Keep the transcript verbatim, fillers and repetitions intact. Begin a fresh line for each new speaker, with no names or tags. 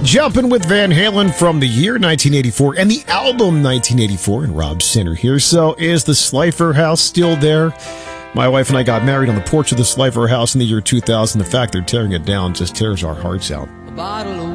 Jumping with Van Halen from the year nineteen eighty-four and the album nineteen eighty-four, and Rob Center here. So is the Slifer house still there? My wife and I got married on the porch of the Slifer house in the year two thousand. The fact they're tearing it down just tears our hearts out.